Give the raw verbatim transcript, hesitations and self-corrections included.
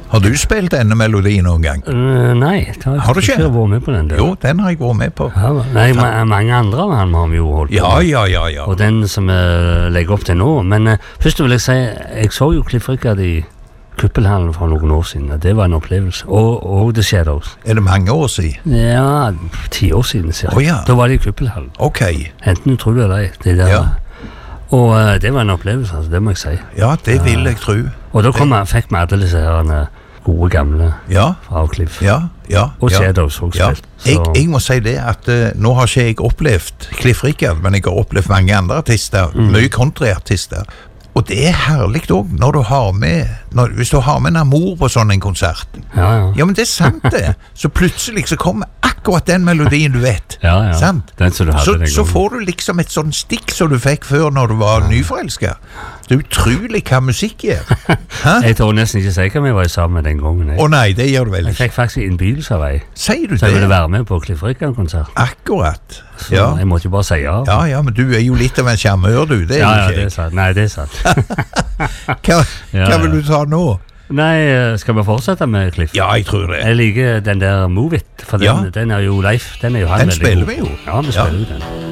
Har du spilt denne melodien noen gang? Uh, nei, har, har du ikke? ikke vært med på den der. Jo, den har jeg vært med på. Ja, nei, ma mange andre av han har vi jo holdt på. Ja, ja, ja, ja. Og den som jeg legger opp til nå. Men uh, først vil jeg si, jeg så jo Cliff Richard i Kuppelhallen for noen år siden. Det var en opplevelse. Og, og The Shadows. Er det mange år siden? Ja, ti år siden, sier jeg. Oh, ja. Da var det i Kuppelhallen. Ok. Enten du tror det eller ei. Det der. Ja. Og uh, det var en opplevelse, altså, det må jeg si. Ja, det vil jeg tro. Og da kom jeg, fikk vi alle disse her gode gamle ja. fra Cliff. Ja, ja. Og ja. Shadows også ja. spilt. Jeg, jeg må si det at uh, nå har ikke jeg opplevd Cliff Richard, men jeg har opplevd mange andre artister, mm. mye countryartister. Og det er herlig også, når du har med, når, hvis du har med en amor på sånn en konsert. Ja, ja. Ja, men det er sant det. Så plutselig så kommer akkurat den melodien du vet. Ja, ja. Sant? Den som du hadde så, den så får du liksom et sånn stikk som du fikk før når du var ja. nyforelsket. Det er utrolig hva musikk gjør. Jeg tror nesten ikke si hva vi var sammen den gangen. Å nei, det gjør du vel ikke. Jeg fikk faktisk innbydelse av ei. Sier du det? Så jeg ville være med på Cliff Richard-konsert. Akkurat. Så ja. jeg måtte jo bare si ja. Ja, ja, men du er jo litt av en sjarmør, du. Det er ja, jo ikke ja, det er sant. Nei, det er sant. hva, hva vil du ta nå? Nei, skal vi fortsette med Cliff? Ja, jeg tror det. Jeg liker den der Move It, for den, ja. den er jo Leif, den er jo han den veldig god. spiller vi jo. Ja, vi spiller jo den.